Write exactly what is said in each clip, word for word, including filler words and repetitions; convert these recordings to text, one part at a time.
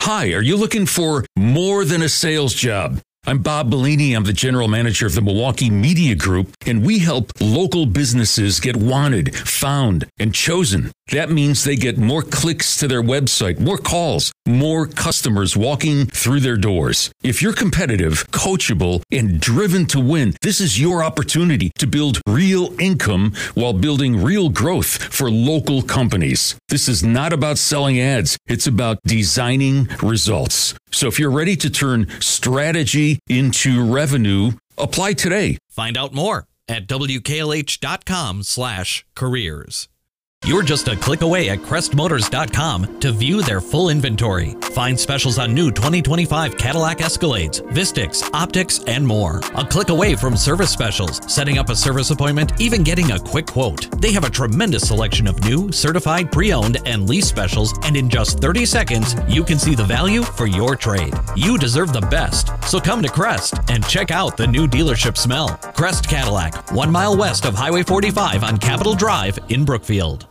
Hi, are you looking for more than a sales job? I'm Bob Bellini. I'm the general manager of the Milwaukee Media Group, and we help local businesses get wanted, found, and chosen. That means they get more clicks to their website, more calls, more customers walking through their doors. If you're competitive, coachable, and driven to win, this is your opportunity to build real income while building real growth for local companies. This is not about selling ads. It's about designing results. So if you're ready to turn strategy into revenue, apply today. Find out more at W K L H dot com slash careers. You're just a click away at crest motors dot com to view their full inventory. Find specials on new twenty twenty-five Cadillac Escalades, Vistix, Optics, and more. A click away from service specials, setting up a service appointment, even getting a quick quote. They have a tremendous selection of new, certified, pre-owned, and lease specials, and in just thirty seconds, you can see the value for your trade. You deserve the best, so come to Crest and check out the new dealership smell. Crest Cadillac, one mile west of Highway forty-five on Capitol Drive in Brookfield.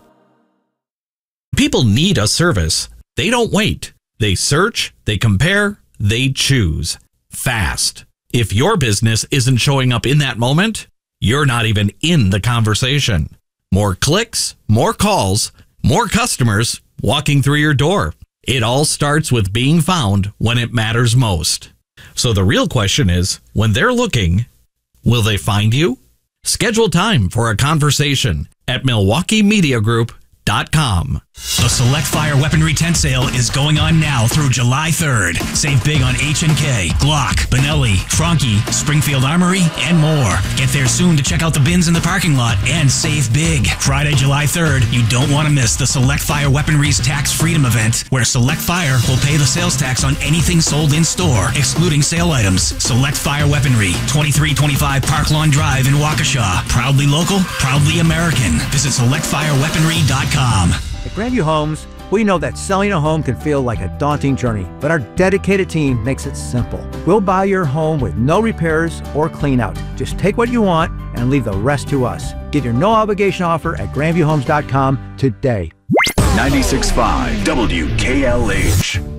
People need a service. They don't wait. They search, they compare, they choose. Fast. If your business isn't showing up in that moment, you're not even in the conversation. More clicks, more calls, more customers walking through your door. It all starts with being found when it matters most. So the real question is, when they're looking, will they find you? Schedule time for a conversation at Milwaukee Media Group dot com. The Select Fire Weaponry Tent Sale is going on now through July third. Save big on H and K, Glock, Benelli, Franke, Springfield Armory, and more. Get there soon to check out the bins in the parking lot and save big. Friday, July third, you don't want to miss the Select Fire Weaponry's Tax Freedom event, where Select Fire will pay the sales tax on anything sold in store, excluding sale items. Select Fire Weaponry, twenty-three twenty-five Park Lawn Drive in Waukesha. Proudly local, proudly American. Visit select fire weaponry dot com. At Grandview Homes, we know that selling a home can feel like a daunting journey, but our dedicated team makes it simple. We'll buy your home with no repairs or clean out. Just take what you want and leave the rest to us. Get your no obligation offer at grandview homes dot com today. ninety-six point five W K L H.